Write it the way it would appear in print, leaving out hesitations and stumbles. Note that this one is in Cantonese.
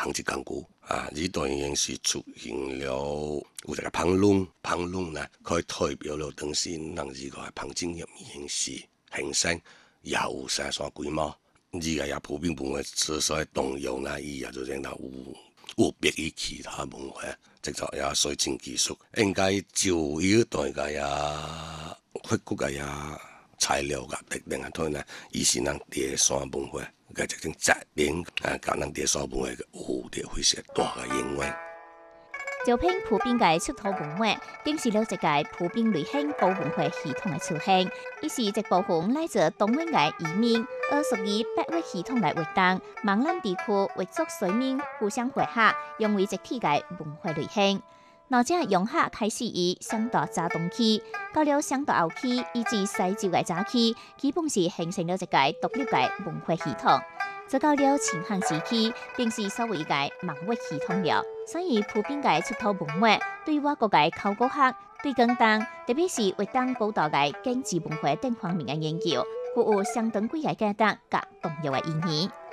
捧一工具啊，这段已经是出现了有一个捧笼呢，可以代表了当时人这个捧经验形式形成也有山山规模，这个也普遍文化之所以动用呢，伊也就认到有别于其他文化，即作也水晶技术，应该就伊对个也发掘个也材料个特定啊，所以呢，伊是咱第三文化个一种责任啊，甲咱第三文化有着非常大个影响。 招聘普遍嘅出土文化，正是了一個普遍類型高文化系統嘅出現。伊是一部分來自東灣嘅移民，而屬於北域系統嚟活動，閩南地區為族水民互相匯合，融為一體嘅文化類型。嗱，這融合開始於商代早冬期，到了商代後期以至西周嘅早期，基本是形成了一個獨立嘅文化系統。直到了秦漢時期，便是所謂嘅盲域系統了。所以普遍嘅出土文化對我國嘅考古學、對更當，特別是活動報道嘅經濟文化等方面嘅研究，具有相當貴嘅價值及重要嘅意義。